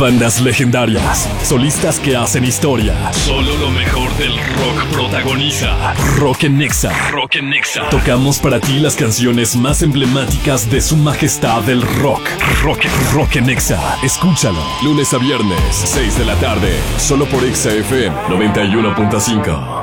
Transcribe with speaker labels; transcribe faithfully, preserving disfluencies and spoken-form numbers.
Speaker 1: Bandas legendarias, solistas que hacen historia. Solo lo mejor del rock protagoniza Rock en Nexa. Rock en Nexa. Tocamos para ti las canciones más emblemáticas de su majestad del rock. Rock, rock en Nexa. Escúchalo. Lunes a viernes, seis de la tarde. Solo por Exa F M noventa y uno punto cinco.